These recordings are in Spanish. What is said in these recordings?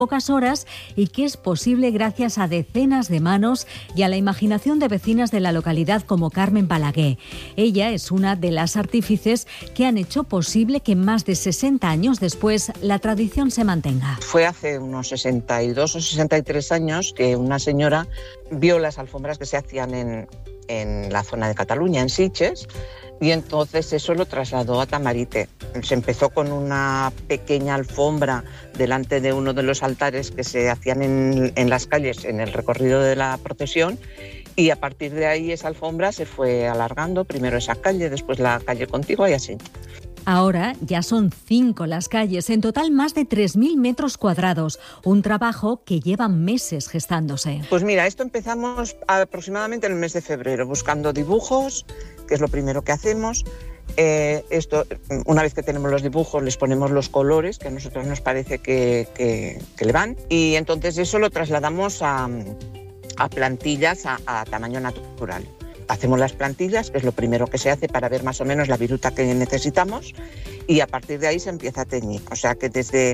pocas horas y que es posible gracias a decenas de manos y a la imaginación de vecinas de la localidad como Carmen Balaguer. Ella es una de las artífices que han hecho posible que más de 60 años después la tradición se mantenga. Fue hace unos 62 o 63 años que una señora vio las alfombras que se hacían en la zona de Cataluña, en Sitges, y entonces eso lo trasladó a Tamarite. Se empezó con una pequeña alfombra delante de uno de los altares que se hacían en las calles, en el recorrido de la procesión, y a partir de ahí esa alfombra se fue alargando, primero esa calle, después la calle contigua y así. Ahora ya son 5 las calles, en total más de 3.000 metros cuadrados, un trabajo que lleva meses gestándose. Pues mira, esto empezamos aproximadamente en el mes de febrero, buscando dibujos, que es lo primero que hacemos. Una vez que tenemos los dibujos, les ponemos los colores, que a nosotros nos parece que le van, y entonces eso lo trasladamos a plantillas a tamaño natural. Hacemos las plantillas, que es lo primero que se hace para ver más o menos la viruta que necesitamos, y a partir de ahí se empieza a teñir. O sea que desde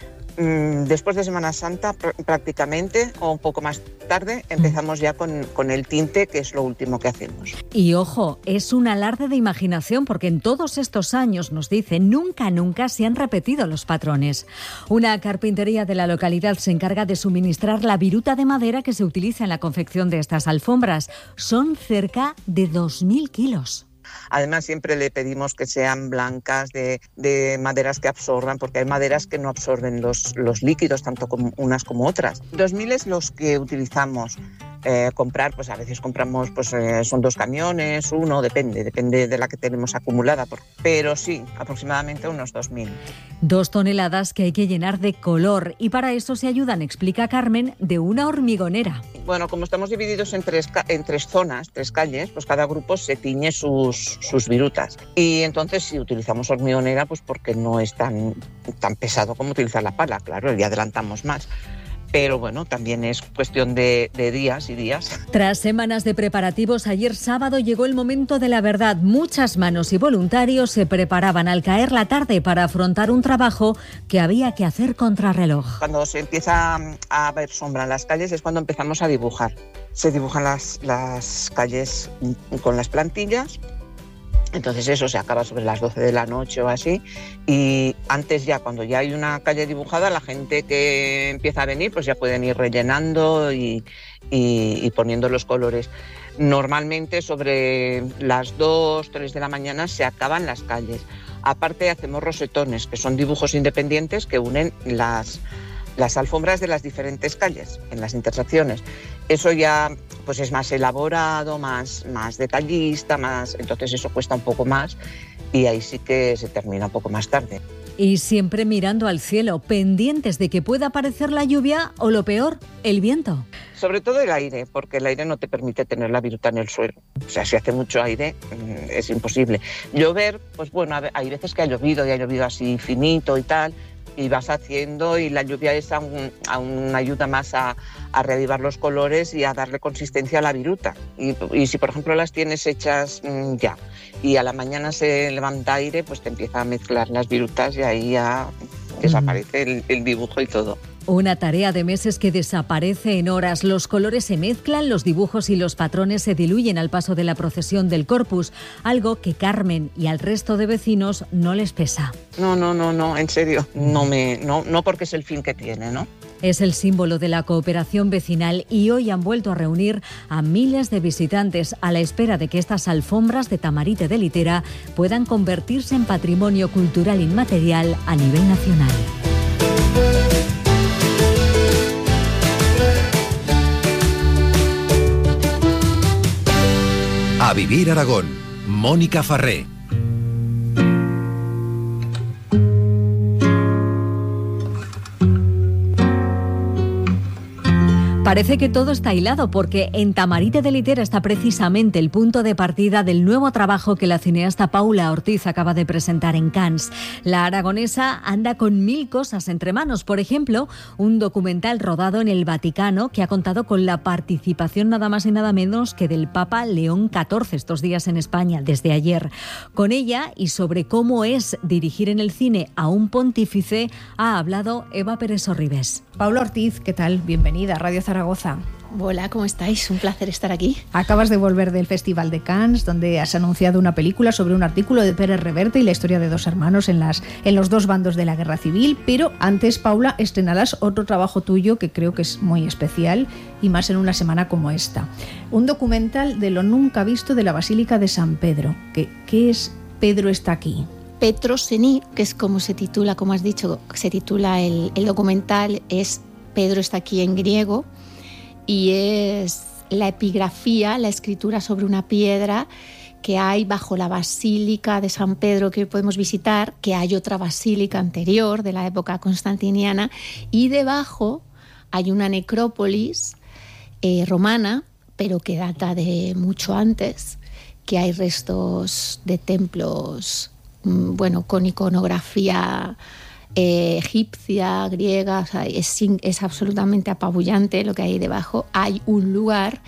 después de Semana Santa prácticamente, o un poco más tarde, empezamos ya con el tinte, que es lo último que hacemos. Y ojo, es un alarde de imaginación porque en todos estos años, nos dicen, nunca se han repetido los patrones. Una carpintería de la localidad se encarga de suministrar la viruta de madera que se utiliza en la confección de estas alfombras. Son cerca de 2.000 kilos. Además, siempre le pedimos que sean blancas, de maderas que absorban, porque hay maderas que no absorben los líquidos, tanto como unas como otras. 2.000 es los que utilizamos. Comprar, pues a veces compramos, pues son 2 camiones, uno, depende de la que tenemos acumulada, pero sí, aproximadamente unos 2.000. 2 toneladas que hay que llenar de color, y para eso se ayudan, explica Carmen, de una hormigonera. Bueno, como estamos divididos en tres zonas, 3 calles, pues cada grupo se tiñe sus virutas. Y entonces si utilizamos hormigonera, pues porque no es tan pesado como utilizar la pala, claro, y adelantamos más. Pero bueno, también es cuestión de días y días. Tras semanas de preparativos, ayer sábado llegó el momento de la verdad. Muchas manos y voluntarios se preparaban al caer la tarde para afrontar un trabajo que había que hacer contrarreloj. Cuando se empieza a ver sombra en las calles es cuando empezamos a dibujar. Se dibujan las calles con las plantillas. Entonces eso se acaba sobre las 12 de la noche o así, y antes ya, cuando ya hay una calle dibujada, la gente que empieza a venir pues ya pueden ir rellenando y poniendo los colores. Normalmente sobre las 2, 3 de la mañana se acaban las calles. Aparte hacemos rosetones, que son dibujos independientes que unen las alfombras de las diferentes calles en las intersecciones. Eso ya pues es más elaborado, más detallista, entonces eso cuesta un poco más y ahí sí que se termina un poco más tarde. Y siempre mirando al cielo, pendientes de que pueda aparecer la lluvia o, lo peor, el viento. Sobre todo el aire, porque el aire no te permite tener la viruta en el suelo. O sea, si hace mucho aire es imposible. Llover, pues bueno, hay veces que ha llovido y ha llovido así finito y tal, y vas haciendo, y la lluvia es aún ayuda más a reavivar los colores y a darle consistencia a la viruta. Y si por ejemplo las tienes hechas ya y a la mañana se levanta aire, pues te empieza a mezclar las virutas y ahí ya desaparece el dibujo y todo. Una tarea de meses que desaparece en horas. Los colores se mezclan, los dibujos y los patrones se diluyen al paso de la procesión del Corpus, algo que Carmen y al resto de vecinos no les pesa. No, en serio, no porque es el fin que tiene, ¿no? Es el símbolo de la cooperación vecinal y hoy han vuelto a reunir a miles de visitantes a la espera de que estas alfombras de Tamarite de Litera puedan convertirse en patrimonio cultural inmaterial a nivel nacional. A Vivir Aragón, Mónica Farré. Parece que todo está hilado porque en Tamarite de Litera está precisamente el punto de partida del nuevo trabajo que la cineasta Paula Ortiz acaba de presentar en Cannes. La aragonesa anda con 1000 cosas entre manos. Por ejemplo, un documental rodado en el Vaticano que ha contado con la participación nada más y nada menos que del Papa León XIV estos días en España, desde ayer. Con ella y sobre cómo es dirigir en el cine a un pontífice ha hablado Eva Pérez Sorribes. Paula Ortiz, ¿qué tal? Bienvenida a Radio Zaragoza. Hola, ¿cómo estáis? Un placer estar aquí. Acabas de volver del Festival de Cannes, donde has anunciado una película sobre un artículo de Pérez Reverte y la historia de dos hermanos en los dos bandos de la Guerra Civil. Pero antes, Paula, estrenarás otro trabajo tuyo que creo que es muy especial y más en una semana como esta. Un documental de lo nunca visto de la Basílica de San Pedro. ¿Qué es Pedro está aquí? Petros Eni, que es como se titula, como has dicho, se titula el documental, es Pedro está aquí en griego y es la epigrafía, la escritura sobre una piedra que hay bajo la Basílica de San Pedro que podemos visitar, que hay otra basílica anterior de la época constantiniana y debajo hay una necrópolis romana, pero que data de mucho antes, que hay restos de templos con iconografía egipcia, griega, o sea, es absolutamente apabullante lo que hay debajo. Hay un lugar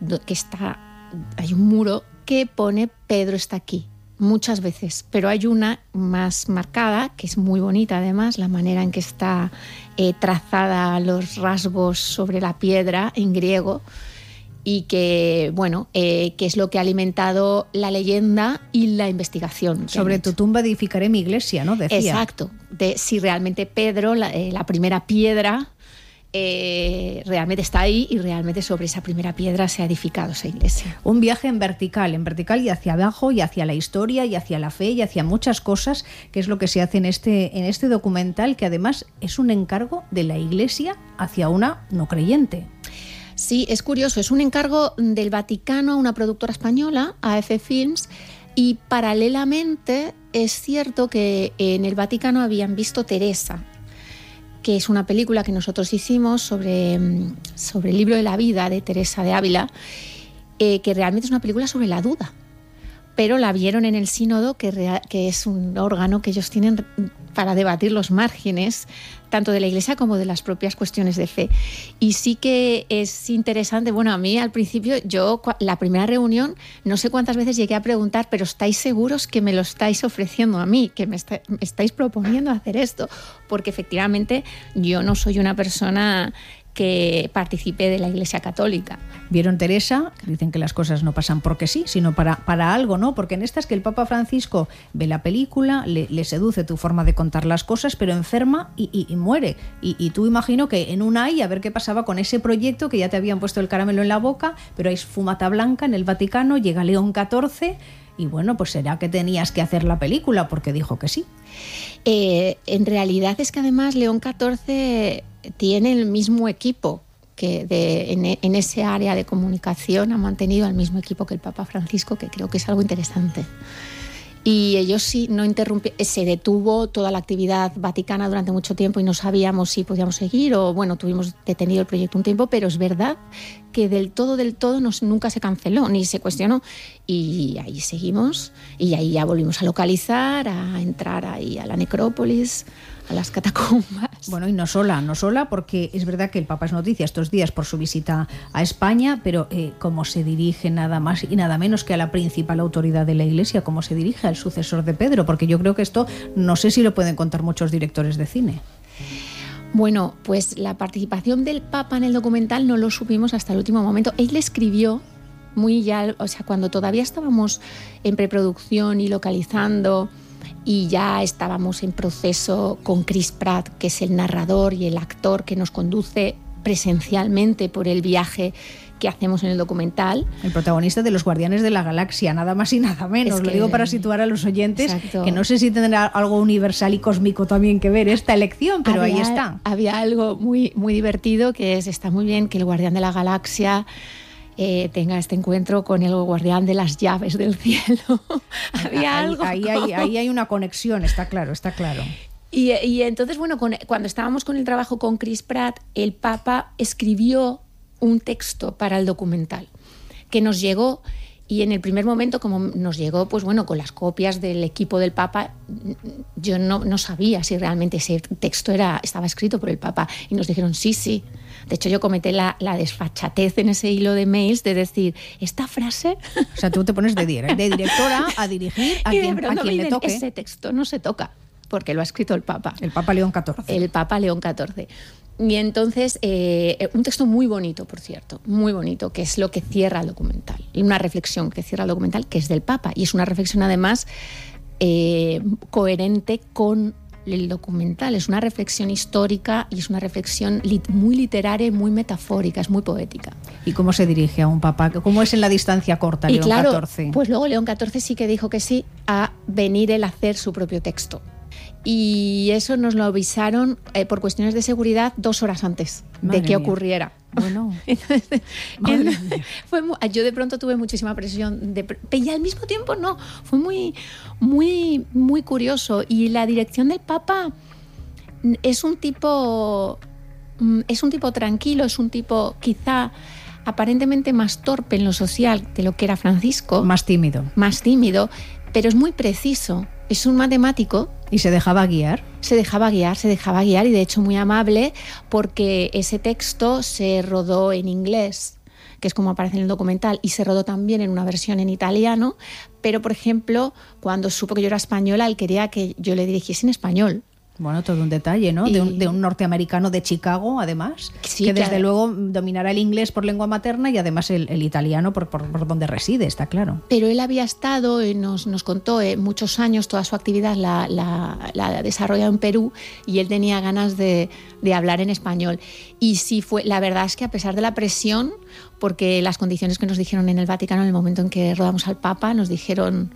hay un muro que pone Pedro está aquí, muchas veces, pero hay una más marcada, que es muy bonita además, la manera en que está trazada los rasgos sobre la piedra en griego, y que es lo que ha alimentado la leyenda y la investigación. Sobre tu tumba edificaré mi iglesia, ¿no? Decía. Exacto, de si realmente Pedro, la primera piedra, realmente está ahí y realmente sobre esa primera piedra se ha edificado esa iglesia. Un viaje en vertical y hacia abajo y hacia la historia y hacia la fe y hacia muchas cosas, que es lo que se hace en este documental, que además es un encargo de la iglesia hacia una no creyente. Sí, es curioso, es un encargo del Vaticano a una productora española, AF Films, y paralelamente es cierto que en el Vaticano habían visto Teresa, que es una película que nosotros hicimos sobre el libro de la vida de Teresa de Ávila, que realmente es una película sobre la duda, pero la vieron en el sínodo, que es un órgano que ellos tienen para debatir los márgenes tanto de la Iglesia como de las propias cuestiones de fe. Y sí que es interesante, a mí al principio, la primera reunión, no sé cuántas veces llegué a preguntar, pero ¿estáis seguros que me lo estáis ofreciendo a mí, que me estáis proponiendo hacer esto? Porque efectivamente yo no soy una persona que participe de la Iglesia Católica. Vieron Teresa, dicen que las cosas no pasan porque sí, sino para algo, ¿no? Porque en esta es que el Papa Francisco ve la película, le seduce tu forma de contar las cosas, pero enferma y muere. Y tú imagino que en una a ver qué pasaba con ese proyecto, que ya te habían puesto el caramelo en la boca, pero hay fumata blanca en el Vaticano, llega León XIV y pues será que tenías que hacer la película porque dijo que sí. En realidad es que además León XIV tiene el mismo equipo que en ese área de comunicación, ha mantenido el mismo equipo que el Papa Francisco, que creo que es algo interesante. Y ellos sí, no interrumpieron, se detuvo toda la actividad vaticana durante mucho tiempo y no sabíamos si podíamos seguir o tuvimos detenido el proyecto un tiempo, pero es verdad que del todo nunca se canceló ni se cuestionó y ahí seguimos y ahí ya volvimos a localizar, a entrar ahí a la necrópolis, a las catacumbas. Y no sola, porque es verdad que el Papa es noticia estos días por su visita a España, pero cómo se dirige nada más y nada menos que a la principal autoridad de la Iglesia, cómo se dirige al sucesor de Pedro, porque yo creo que esto no sé si lo pueden contar muchos directores de cine. Pues la participación del Papa en el documental no lo supimos hasta el último momento. Él le escribió cuando todavía estábamos en preproducción y localizando, y ya estábamos en proceso con Chris Pratt, que es el narrador y el actor que nos conduce presencialmente por el viaje que hacemos en el documental. El protagonista de Los Guardianes de la Galaxia, nada más y nada menos. Lo digo para situar a los oyentes, exacto, que no sé si tendrá algo universal y cósmico también que ver esta elección, pero ahí está. Había algo muy, muy divertido, que está muy bien que el Guardián de la Galaxia tenga este encuentro con el guardián de las llaves del cielo. Había algo. Ahí hay una conexión, está claro. Y entonces, cuando estábamos con el trabajo con Chris Pratt, el Papa escribió un texto para el documental que nos llegó. Y en el primer momento, como nos llegó, pues bueno, con las copias del equipo del Papa, yo no sabía si realmente ese texto estaba escrito por el Papa. Y nos dijeron sí. De hecho, yo cometí la desfachatez en ese hilo de mails de decir, esta frase... O sea, tú te pones de directora a dirigir a quien le toque. Ese texto no se toca, porque lo ha escrito el Papa. El Papa León XIV. El Papa León XIV. Y entonces, un texto muy bonito, por cierto, muy bonito, que es lo que cierra el documental. Y una reflexión que cierra el documental, que es del Papa. Y es una reflexión, además, coherente con el documental. Es una reflexión histórica y es una reflexión muy literaria y muy metafórica, es muy poética. ¿Y cómo se dirige a un Papa? ¿Cómo es en la distancia corta León XIV? Pues luego León XIV sí que dijo que sí a venir él a hacer su propio texto. Y eso nos lo avisaron por cuestiones de seguridad 2 horas antes de que ocurriera. Bueno, yo de pronto tuve muchísima presión, y al mismo tiempo no, fue muy curioso. Y la dirección del Papa es un tipo tranquilo, es un tipo quizá aparentemente más torpe en lo social de lo que era Francisco. Más tímido, pero es muy preciso. Es un matemático. ¿Y se dejaba guiar? Se dejaba guiar y de hecho muy amable, porque ese texto se rodó en inglés, que es como aparece en el documental, y se rodó también en una versión en italiano, pero por ejemplo, cuando supo que yo era española, él quería que yo le dirigiese en español. Bueno, todo un detalle, ¿no? De un norteamericano de Chicago, además, sí, que desde luego dominará el inglés por lengua materna y además el italiano por donde reside, está claro. Pero él había estado, nos contó, muchos años, toda su actividad la desarrollado en Perú, y él tenía ganas de hablar en español. Y sí la verdad es que a pesar de la presión, porque las condiciones que nos dijeron en el Vaticano en el momento en que rodamos al Papa, nos dijeron...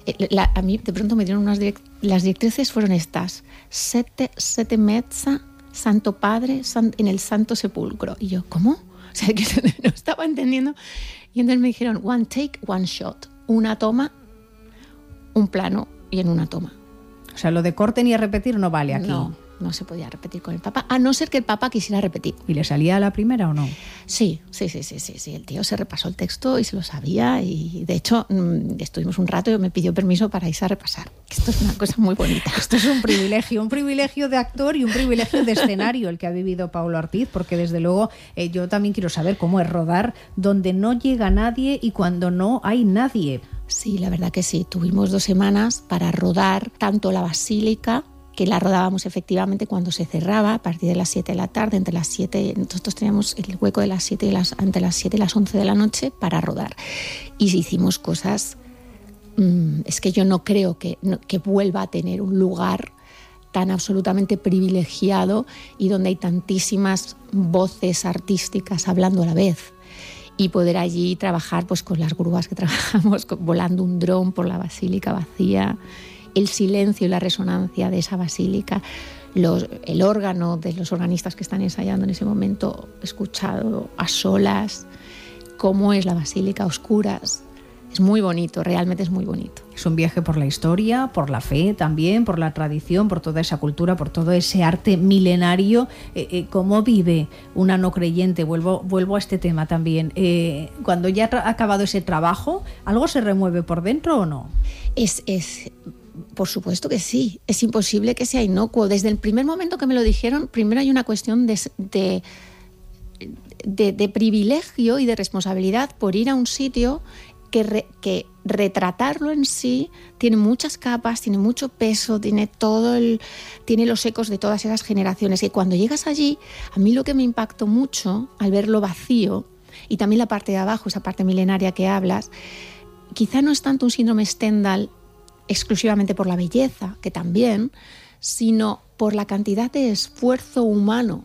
a mí de pronto me dieron las directrices fueron estas: sete mezza, Santo Padre en el Santo Sepulcro. Y yo, ¿cómo? O sea, que no estaba entendiendo. Y entonces me dijeron, one take, one shot. Una toma, un plano y en una toma. O sea, lo de corte ni a repetir no vale aquí. No se podía repetir con el Papa, a no ser que el Papa quisiera repetir. ¿Y le salía a la primera o no? Sí. El tío se repasó el texto y se lo sabía, y de hecho estuvimos un rato y me pidió permiso para irse a repasar. Esto es una cosa muy bonita. Esto es un privilegio de actor y un privilegio de escenario el que ha vivido Paulo Ortiz, porque desde luego yo también quiero saber cómo es rodar donde no llega nadie y cuando no hay nadie. Sí, la verdad que sí. Tuvimos 2 semanas para rodar tanto la Basílica, que la rodábamos efectivamente cuando se cerraba, a partir de las 7 de la tarde, entre las 7, nosotros teníamos el hueco de las 7 entre las 7 y las 11 de la noche para rodar. Y hicimos cosas, es que yo no creo que vuelva a tener un lugar tan absolutamente privilegiado y donde hay tantísimas voces artísticas hablando a la vez. Y poder allí trabajar pues con las grúas que trabajamos, volando un dron por la Basílica vacía, el silencio y la resonancia de esa basílica, el órgano de los organistas que están ensayando en ese momento, escuchado a solas, cómo es la basílica a oscuras. Es muy bonito, realmente es muy bonito. Es un viaje por la historia, por la fe también, por la tradición, por toda esa cultura, por todo ese arte milenario. ¿Cómo vive una no creyente? Vuelvo a este tema también. Cuando ya ha acabado ese trabajo, ¿algo se remueve por dentro o no? Por supuesto que sí. Es imposible que sea inocuo. Desde el primer momento que me lo dijeron, primero hay una cuestión de privilegio y de responsabilidad por ir a un sitio que retratarlo en sí tiene muchas capas, tiene mucho peso, tiene los ecos de todas esas generaciones. Y cuando llegas allí, a mí lo que me impactó mucho al verlo vacío, y también la parte de abajo, esa parte milenaria que hablas, quizá no es tanto un síndrome Stendhal exclusivamente por la belleza, que también, sino por la cantidad de esfuerzo humano,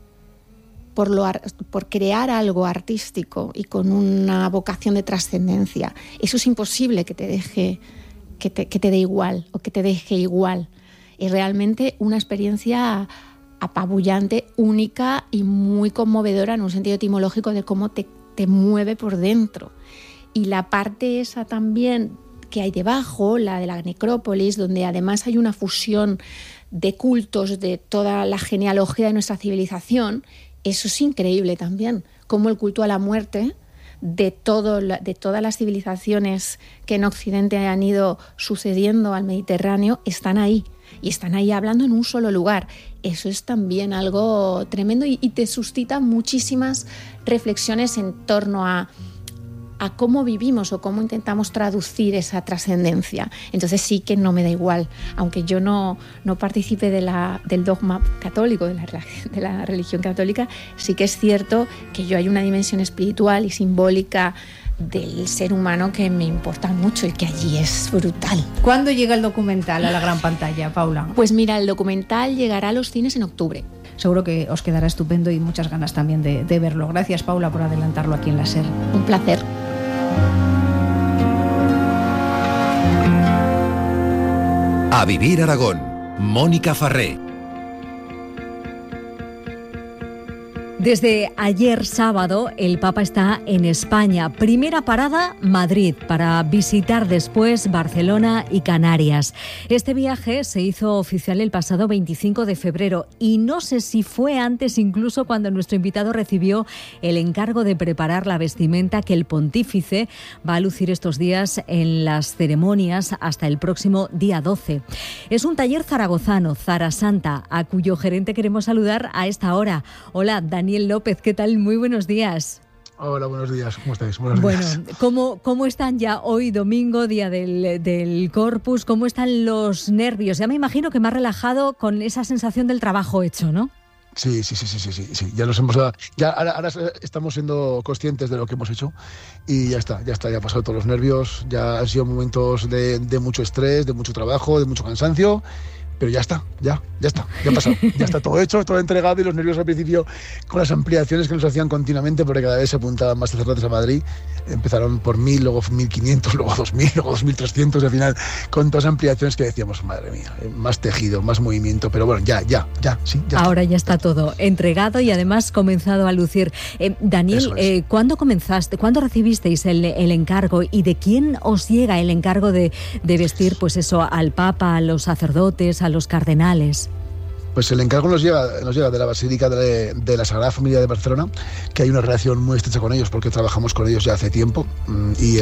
por crear algo artístico y con una vocación de trascendencia. Eso es imposible que te dé igual o que te deje igual. Es realmente una experiencia apabullante, única y muy conmovedora en un sentido etimológico de cómo te mueve por dentro. Y la parte esa también que hay debajo, la de la necrópolis, donde además hay una fusión de cultos de toda la genealogía de nuestra civilización eso es increíble también, cómo el culto a la muerte de todas las civilizaciones que en Occidente han ido sucediendo al Mediterráneo están ahí. Y están ahí hablando en un solo lugar. Eso es también algo tremendo y te suscita muchísimas reflexiones en torno a cómo vivimos o cómo intentamos traducir esa trascendencia. Entonces sí que no me da igual, aunque yo no participe del dogma católico, de la religión católica, sí que es cierto que yo hay una dimensión espiritual y simbólica del ser humano que me importa mucho y que allí es brutal. ¿Cuándo llega el documental a la gran pantalla, Paula? Pues mira, el documental llegará a los cines en octubre. Seguro que os quedará estupendo y muchas ganas también de verlo. Gracias, Paula, por adelantarlo aquí en la SER. Un placer. A Vivir Aragón, Mónica Farré. Desde ayer sábado el Papa está en España. Primera parada, Madrid, para visitar después Barcelona y Canarias. Este viaje se hizo oficial el pasado 25 de febrero y no sé si fue antes incluso cuando nuestro invitado recibió el encargo de preparar la vestimenta que el pontífice va a lucir estos días en las ceremonias hasta el próximo día 12. Es un taller zaragozano, Zara Santa, a cuyo gerente queremos saludar a esta hora. Hola, Daniel López, ¿qué tal? Muy buenos días. Hola, buenos días. ¿Cómo estáis? Buenos días. Bueno, ¿cómo están ya hoy domingo, día del Corpus? ¿Cómo están los nervios? Ya me imagino que más relajado con esa sensación del trabajo hecho, ¿no? Sí. Ya nos hemos ahora estamos siendo conscientes de lo que hemos hecho y ya está, ya ha pasado todos los nervios, ya han sido momentos de mucho estrés, de mucho trabajo, de mucho cansancio. Pero ya está, ya ha pasado, ya está todo hecho, todo entregado y los nervios al principio con las ampliaciones que nos hacían continuamente porque cada vez se apuntaban más sacerdotes a Madrid, empezaron por 1.000, luego 1.500, luego 2.000, luego 2.300 y al final con todas las ampliaciones que decíamos, madre mía, más tejido, más movimiento, pero bueno, ya. Ahora ya está todo entregado y además comenzado a lucir. Daniel, ¿cuándo comenzaste, cuándo recibisteis el encargo y de quién os llega el encargo de vestir pues eso al Papa, a los sacerdotes, a los cardenales? Pues el encargo nos llega de la Basílica de la Sagrada Familia de Barcelona, que hay una relación muy estrecha con ellos porque trabajamos con ellos ya hace tiempo y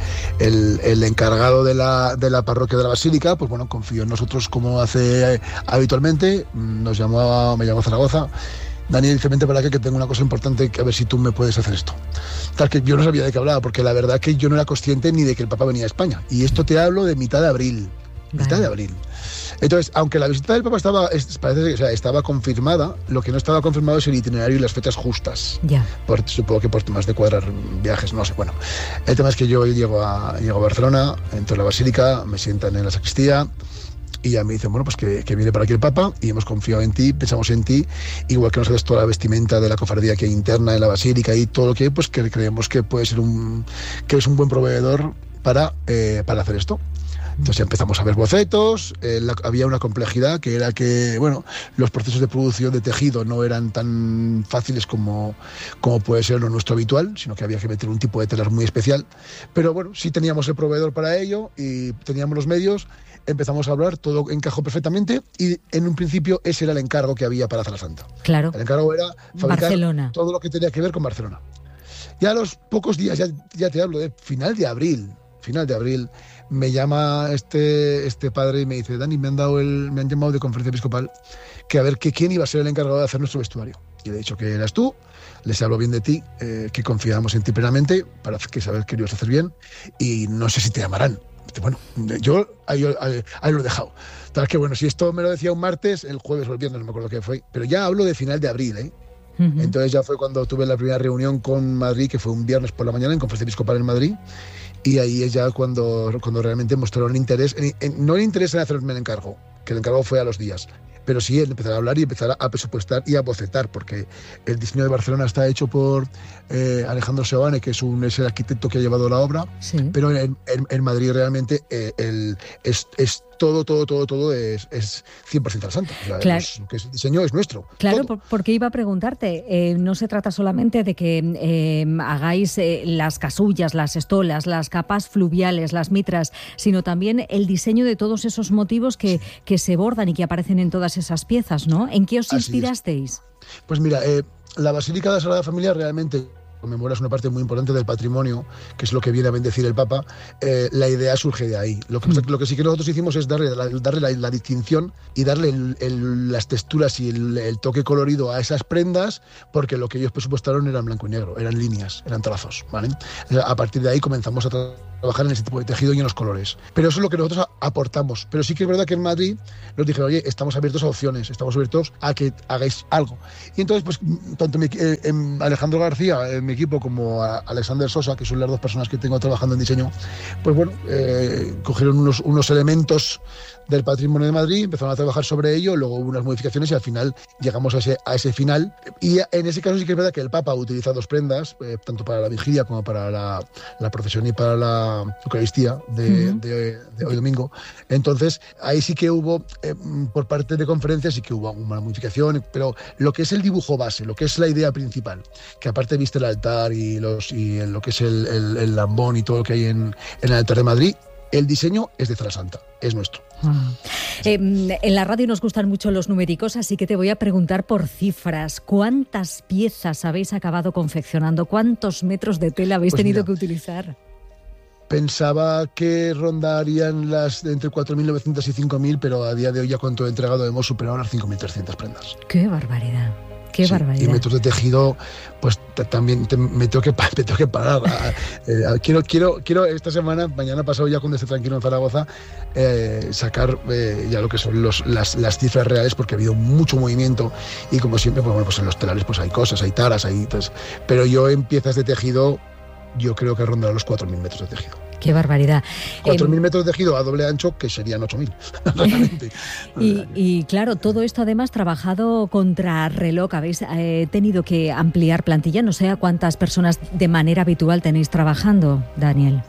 el encargado de la parroquia de la Basílica, pues bueno, confió en nosotros como hace habitualmente, me llamó a Zaragoza. Daniel, dice, vente para acá que tengo una cosa importante, a ver si tú me puedes hacer esto. Tal que yo no sabía de qué hablaba, porque la verdad que yo no era consciente ni de que el Papa venía a España. Y esto te hablo de mitad de abril. Mitad de abril. Entonces, aunque la visita del Papa estaba confirmada, lo que no estaba confirmado es el itinerario y las fechas justas. Ya. Supongo que por temas de cuadrar viajes, no sé. Bueno, el tema es que yo llego a Barcelona, entro a la Basílica, me sientan en la sacristía y ya me dicen, bueno, pues que viene por aquí el Papa y hemos confiado en ti, pensamos en ti, igual que nos haces toda la vestimenta de la cofradía que hay interna en la Basílica y todo lo que hay, pues que creemos que puede ser que es un buen proveedor para hacer esto. Entonces ya empezamos a ver bocetos, había una complejidad que era que, bueno, los procesos de producción de tejido no eran tan fáciles como puede ser lo nuestro habitual, sino que había que meter un tipo de telas muy especial. Pero bueno, sí teníamos el proveedor para ello y teníamos los medios, empezamos a hablar, todo encajó perfectamente y en un principio ese era el encargo que había para Zara Santa. Claro. El encargo era fabricar Barcelona. Todo lo que tenía que ver con Barcelona. Ya a los pocos días, ya te hablo de final de abril, me llama este padre y me dice, Dani, me han llamado de Conferencia Episcopal que a ver quién iba a ser el encargado de hacer nuestro vestuario. Y le he dicho que eras tú, les hablo bien de ti, que confiábamos en ti plenamente para que saber que lo ibas a hacer bien y no sé si te llamarán. Bueno, yo ahí lo he dejado. Tal que bueno, si esto me lo decía un martes, el jueves o el viernes, no me acuerdo qué fue, pero ya hablo de final de abril, Uh-huh. Entonces ya fue cuando tuve la primera reunión con Madrid, que fue un viernes por la mañana en Conferencia Episcopal en Madrid. Y ahí es ya cuando realmente mostraron interés, no el interés en hacerme el encargo, que el encargo fue a los días, pero sí en empezar a hablar y empezar a presupuestar y a bocetar, porque el diseño de Barcelona está hecho por Alejandro Seoane, que es el arquitecto que ha llevado la obra, sí. Pero en Madrid realmente es todo es 100% Zara Santa. O sea, claro. Que el diseño es nuestro. Claro, todo. Porque iba a preguntarte, no se trata solamente de que hagáis las casullas, las estolas, las capas fluviales, las mitras, sino también el diseño de todos esos motivos que se bordan y que aparecen en todas esas piezas, ¿no? ¿En qué os inspirasteis? Pues mira, la Basílica de la Sagrada Familia realmente conmemoras una parte muy importante del patrimonio, que es lo que viene a bendecir el Papa. La idea surge de ahí. Lo que sí que nosotros hicimos es darle la distinción y darle las texturas y el toque colorido a esas prendas, porque lo que ellos presupuestaron era en blanco y negro, eran líneas, eran trazos, ¿vale? A partir de ahí comenzamos a trabajar en ese tipo de tejido y en los colores. Pero eso es lo que nosotros aportamos. Pero sí que es verdad que en Madrid nos dijeron, oye, estamos abiertos a opciones, estamos abiertos a que hagáis algo. Y entonces, pues, tanto Alejandro García, mi equipo, como a Alexander Sosa, que son las dos personas que tengo trabajando en diseño, pues bueno, cogieron unos elementos del patrimonio de Madrid, empezaron a trabajar sobre ello, luego hubo unas modificaciones y al final llegamos a ese final. Y en ese caso sí que es verdad que el Papa utiliza dos prendas, tanto para la vigilia como para la procesión y para la Eucaristía de hoy domingo. Entonces ahí sí que hubo, por parte de conferencias, sí que hubo una modificación, pero lo que es el dibujo base, lo que es la idea principal, que aparte viste el altar y lo que es el lambón y todo lo que hay en el altar de Madrid, el diseño es de Zara Santa, es nuestro. En la radio nos gustan mucho los numéricos, así que te voy a preguntar por cifras. ¿Cuántas piezas habéis acabado confeccionando? ¿Cuántos metros de tela habéis tenido que utilizar? Pensaba que rondarían las de entre 4.900 y 5.000, pero a día de hoy, ya cuanto he entregado, hemos superado las 5.300 prendas. ¡Qué barbaridad! ¡Qué barbaridad! Y metros de tejido, pues también me tengo que parar. Quiero esta semana, mañana pasado, ya cuando esté tranquilo en Zaragoza, sacar ya lo que son las cifras reales, porque ha habido mucho movimiento y, como siempre, pues, bueno, pues en los telares pues hay cosas, hay taras, pero yo en piezas de tejido, yo creo que rondará los 4.000 metros de tejido. ¡Qué barbaridad! 4.000 metros de tejido a doble ancho, que serían 8.000, realmente. Y claro, todo esto además trabajado contra reloj. Habéis tenido que ampliar plantilla. No sé a cuántas personas de manera habitual tenéis trabajando, Daniel.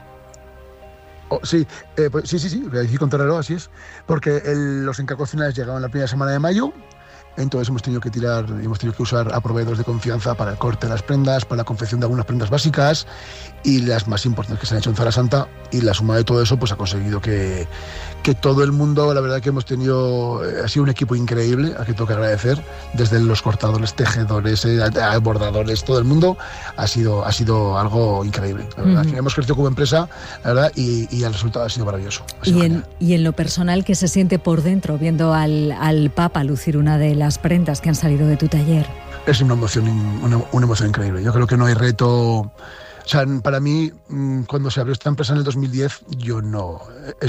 Sí, sí, contra reloj, así es. Porque los encargos finales llegaban la primera semana de mayo. Entonces hemos tenido que usar a proveedores de confianza para el corte de las prendas, para la confección de algunas prendas básicas y las más importantes que se han hecho en Zara Santa, y la suma de todo eso pues ha conseguido que todo el mundo, la verdad que hemos tenido, ha sido un equipo increíble, a que tengo que agradecer, desde los cortadores, tejedores, bordadores, todo el mundo, ha sido algo increíble. La verdad, que hemos crecido como empresa, la verdad, y el resultado ha sido maravilloso. Y en lo personal, ¿qué se siente por dentro viendo al Papa lucir una de las prendas que han salido de tu taller? Es una emoción increíble. Yo creo que no hay reto. O sea, para mí, cuando se abrió esta empresa en el 2010, yo no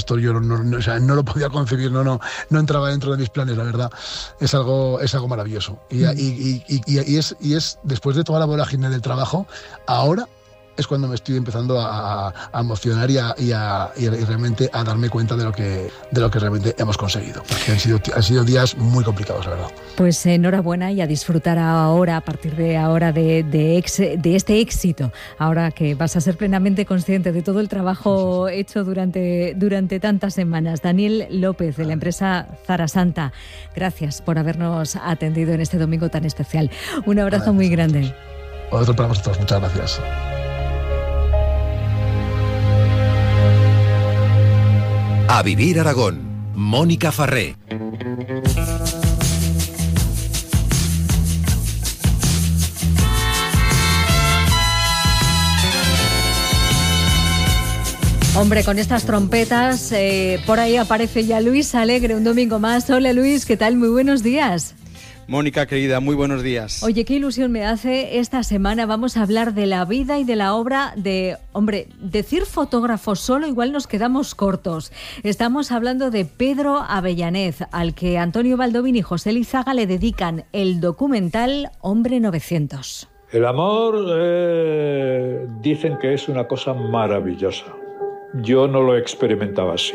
lo podía concebir, no entraba dentro de mis planes, la verdad. Es algo maravilloso. Y es después de toda la vorágine del trabajo, ahora es cuando me estoy empezando a emocionar y realmente a darme cuenta de lo que realmente hemos conseguido. Porque han sido días muy complicados, la verdad. Pues enhorabuena, y a disfrutar ahora, a partir de ahora, de este éxito, ahora que vas a ser plenamente consciente de todo el trabajo hecho durante tantas semanas. Daniel López, de la empresa Zara Santa, gracias por habernos atendido en este domingo tan especial. Un abrazo muy grande. Otro para vosotros, muchas gracias. A Vivir Aragón, Mónica Farré. Hombre, con estas trompetas, por ahí aparece ya Luis Alegre, un domingo más. Hola Luis, ¿qué tal? Muy buenos días. Mónica, querida, muy buenos días. Oye, qué ilusión me hace esta semana. Vamos a hablar de la vida y de la obra de... Hombre, decir fotógrafo solo igual nos quedamos cortos. Estamos hablando de Pedro Avellanez, al que Antonio Baldovin y José Lizaga le dedican el documental Hombre 900. El amor dicen que es una cosa maravillosa. Yo no lo experimentaba así.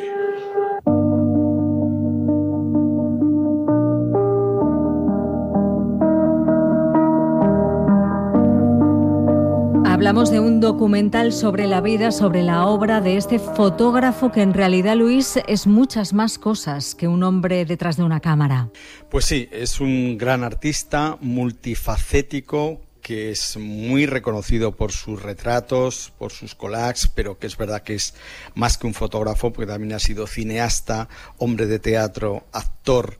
Hablamos de un documental sobre la vida, sobre la obra de este fotógrafo que en realidad, Luis, es muchas más cosas que un hombre detrás de una cámara. Pues sí, es un gran artista, multifacético, que es muy reconocido por sus retratos, por sus collages, pero que es verdad que es más que un fotógrafo, porque también ha sido cineasta, hombre de teatro, actor,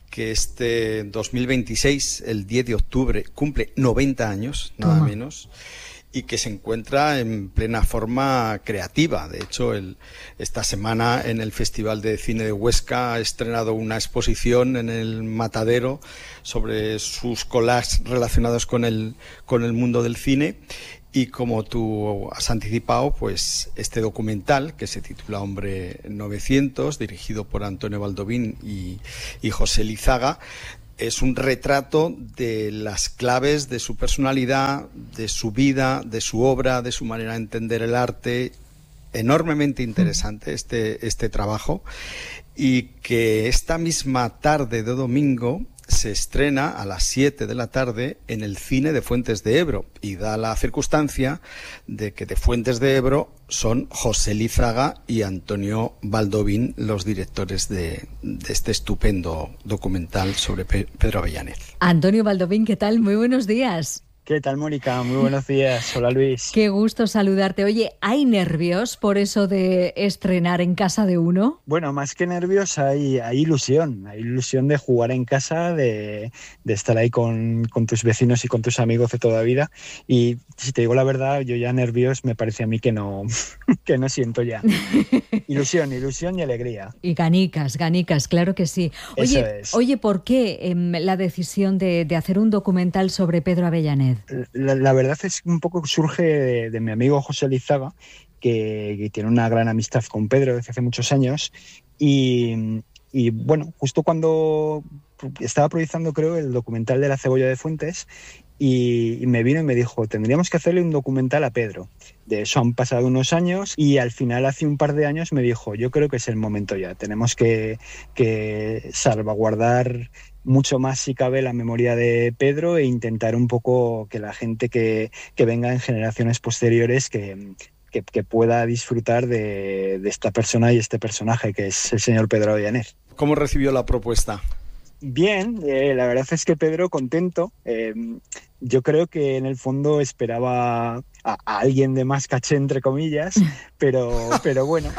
que este 2026, el 10 de octubre, cumple 90 años, nada menos, y que se encuentra en plena forma creativa. De hecho, esta semana en el Festival de Cine de Huesca ha estrenado una exposición en el Matadero sobre sus collages relacionados con el mundo del cine. Y como tú has anticipado, pues este documental, que se titula Hombre 900, dirigido por Antonio Baldovín y José Lizaga, es un retrato de las claves de su personalidad, de su vida, de su obra, de su manera de entender el arte. Enormemente interesante este trabajo, y que esta misma tarde de domingo se estrena a las 7 de la tarde en el cine de Fuentes de Ebro, y da la circunstancia de que de Fuentes de Ebro son José Lizaga y Antonio Baldovín los directores de este estupendo documental sobre Pedro Avellanez. Antonio Baldovín, ¿qué tal? Muy buenos días. ¿Qué tal, Mónica? Muy buenos días. Hola, Luis. Qué gusto saludarte. Oye, ¿hay nervios por eso de estrenar en casa de uno? Bueno, más que nervios hay ilusión. Hay ilusión de jugar en casa, de estar ahí con tus vecinos y con tus amigos de toda vida. Y si te digo la verdad, yo ya nervios me parece a mí que no siento ya. Ilusión y alegría. Y ganicas, claro que sí. Oye, ¿por qué la decisión de hacer un documental sobre Pedro Avellanez? La verdad es que un poco surge de mi amigo José Lizaga, que tiene una gran amistad con Pedro desde hace muchos años, y bueno, justo cuando estaba proyectando, creo, el documental de La cebolla de Fuentes, y me vino y me dijo, tendríamos que hacerle un documental a Pedro. De eso han pasado unos años, y al final, hace un par de años, me dijo, yo creo que es el momento ya, tenemos que salvaguardar mucho más, si cabe, la memoria de Pedro, e intentar un poco que la gente que venga en generaciones posteriores que pueda disfrutar de esta persona y este personaje que es el señor Pedro Avellanez. ¿Cómo recibió la propuesta? Bien, la verdad es que Pedro contento. Yo creo que en el fondo esperaba a alguien de más caché, entre comillas, pero bueno,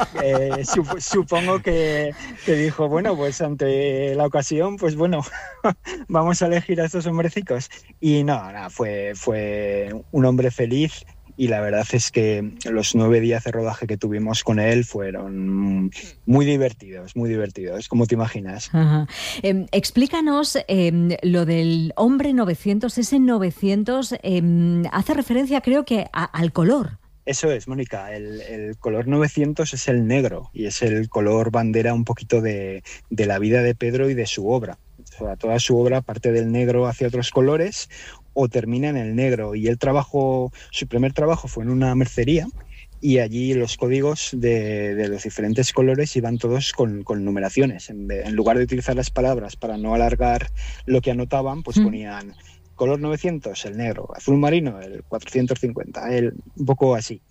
supongo que dijo, bueno, pues ante la ocasión, pues bueno, vamos a elegir a estos hombrecitos. Y nada, fue un hombre feliz. Y la verdad es que los 9 días de rodaje que tuvimos con él fueron muy divertidos, como te imaginas. Ajá. Explícanos lo del hombre 900, ese 900 hace referencia, creo que, al color. Eso es, Mónica, el color 900 es el negro, y es el color bandera un poquito de la vida de Pedro y de su obra. O sea, toda su obra parte del negro hacia otros colores o termina en el negro, y su primer trabajo fue en una mercería, y allí los códigos de los diferentes colores iban todos con numeraciones. En lugar de utilizar las palabras para no alargar lo que anotaban, pues ponían color 900, el negro, azul marino, el 450, un poco así.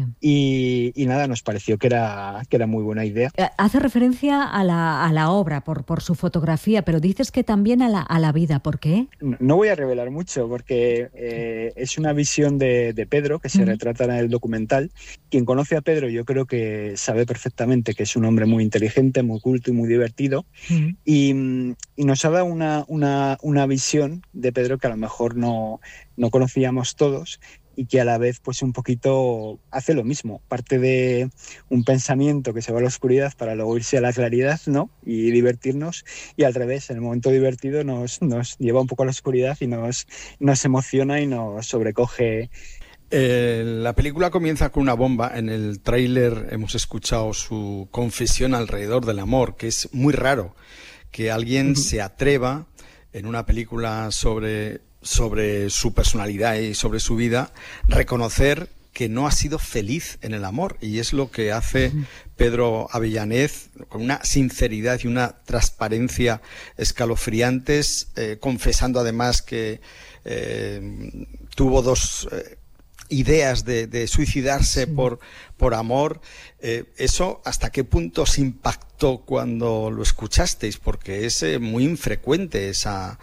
Y nada, nos pareció que era muy buena idea. Hace referencia a la obra por su fotografía, pero dices que también a la vida. ¿Por qué? No voy a revelar mucho, porque es una visión de Pedro que se retrata en el documental. Quien conoce a Pedro, yo creo que sabe perfectamente que es un hombre muy inteligente, muy culto y muy divertido. Y nos ha dado una visión de Pedro que a lo mejor no conocíamos todos, y que a la vez pues un poquito hace lo mismo, parte de un pensamiento que se va a la oscuridad para luego irse a la claridad, ¿no? Y divertirnos, y al revés, en el momento divertido nos lleva un poco a la oscuridad y nos emociona y nos sobrecoge. La película comienza con una bomba. En el tráiler hemos escuchado su confesión alrededor del amor, que es muy raro que alguien se atreva en una película sobre su personalidad y sobre su vida, reconocer que no ha sido feliz en el amor, y es lo que hace Pedro Avellanez con una sinceridad y una transparencia escalofriantes, confesando además que tuvo 2 ideas de suicidarse por amor. ¿Eso hasta qué punto os impactó cuando lo escuchasteis? Porque es muy infrecuente esa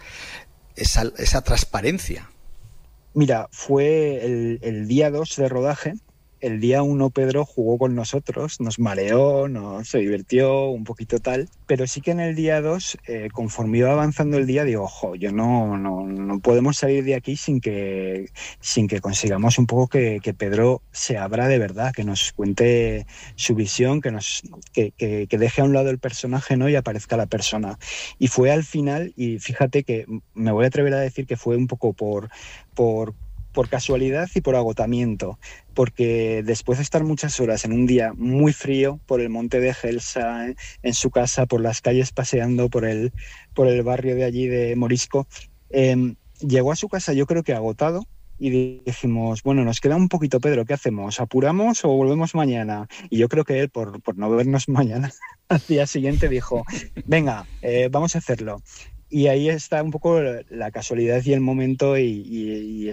transparencia. Mira, fue el día 2 de rodaje, el día 1 Pedro jugó con nosotros, nos mareó, se divirtió un poquito tal, pero sí que en el día 2, conforme iba avanzando el día, digo, yo no podemos salir de aquí sin que consigamos un poco que Pedro se abra de verdad, que nos cuente su visión, que deje a un lado el personaje, ¿no? Y aparezca la persona. Y fue al final, y fíjate que me voy a atrever a decir que fue un poco por casualidad y por agotamiento, porque después de estar muchas horas en un día muy frío por el monte de Gelsa, en su casa, por las calles paseando por el barrio de allí de Morisco, llegó a su casa yo creo que agotado, y dijimos, bueno, nos queda un poquito, Pedro, ¿qué hacemos? ¿Apuramos o volvemos mañana? Y yo creo que él, por no vernos mañana, al día siguiente dijo, venga, vamos a hacerlo. Y ahí está un poco la casualidad y el momento y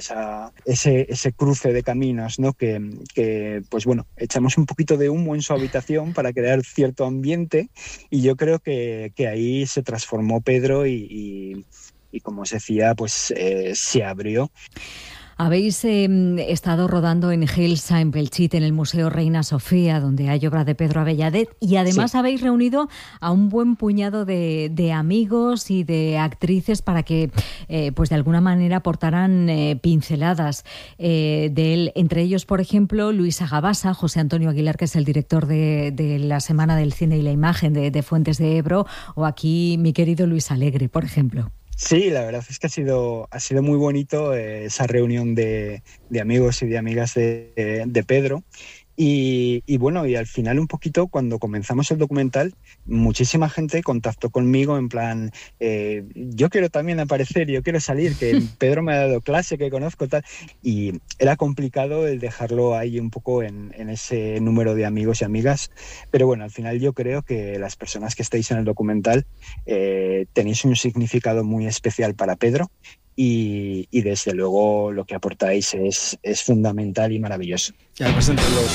ese cruce de caminos, ¿no? Que pues bueno, echamos un poquito de humo en su habitación para crear cierto ambiente, y yo creo que ahí se transformó Pedro y como os decía, pues se abrió. Habéis estado rodando en Gelsa, en Belchite, en el Museo Reina Sofía, donde hay obra de Pedro Avellanet, y además habéis reunido a un buen puñado de amigos y de actrices para que, pues de alguna manera, aportaran pinceladas de él. Entre ellos, por ejemplo, Luisa Gabasa, José Antonio Aguilar, que es el director de la Semana del Cine y la Imagen de Fuentes de Ebro, o aquí mi querido Luis Alegre, por ejemplo. Sí, la verdad es que ha sido muy bonito esa reunión de amigos y de amigas de Pedro. Y bueno, y al final un poquito cuando comenzamos el documental, muchísima gente contactó conmigo en plan, yo quiero también aparecer, yo quiero salir, que Pedro me ha dado clase, que conozco tal, y era complicado el dejarlo ahí un poco en ese número de amigos y amigas, pero bueno, al final yo creo que las personas que estáis en el documental tenéis un significado muy especial para Pedro, y desde luego lo que aportáis es fundamental y maravilloso. Y además entre los...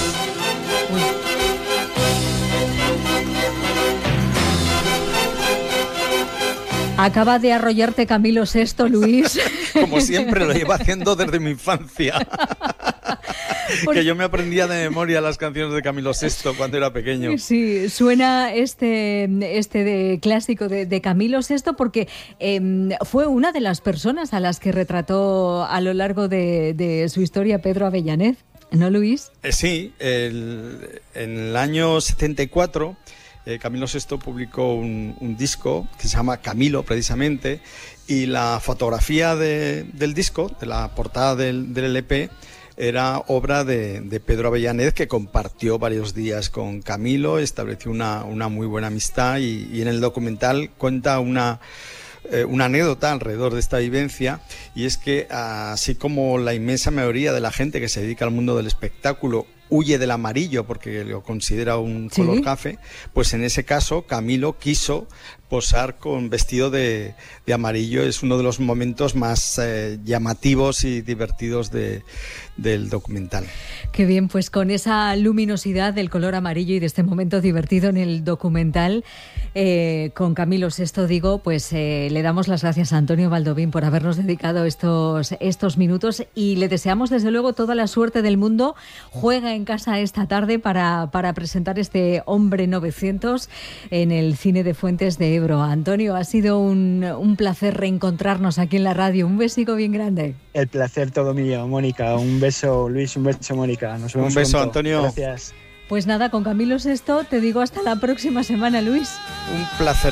Acaba de arrollarte Camilo VI, Luis. Como siempre, lo llevo haciendo desde mi infancia. Que yo me aprendía de memoria las canciones de Camilo VI cuando era pequeño. Sí, suena este de clásico de Camilo VI porque fue una de las personas a las que retrató a lo largo de su historia Pedro Avellanet, ¿no, Luis? Sí, en el año 74... Camilo VI publicó un disco que se llama Camilo, precisamente, y la fotografía del disco, de la portada del LP, era obra de Pedro Avellanet, que compartió varios días con Camilo, estableció una muy buena amistad, y en el documental cuenta una anécdota alrededor de esta vivencia, y es que así como la inmensa mayoría de la gente que se dedica al mundo del espectáculo huye del amarillo porque lo considera un color café, pues en ese caso Camilo quiso posar con vestido de amarillo. Es uno de los momentos más llamativos y divertidos del documental. Qué bien, pues con esa luminosidad del color amarillo y de este momento divertido en el documental, con Camilo VI, digo, pues le damos las gracias a Antonio Baldovín por habernos dedicado estos minutos, y le deseamos desde luego toda la suerte del mundo. Juega en casa esta tarde para presentar este Hombre 900 en el Cine de Fuentes de Ebro. Antonio, ha sido un placer reencontrarnos aquí en la radio. Un besico bien grande. El placer todo mío, Mónica. Un beso, Luis, un beso, Mónica. Nos vemos un beso, pronto. Antonio. Gracias. Pues nada, con Camilo VI te digo hasta la próxima semana, Luis. Un placer.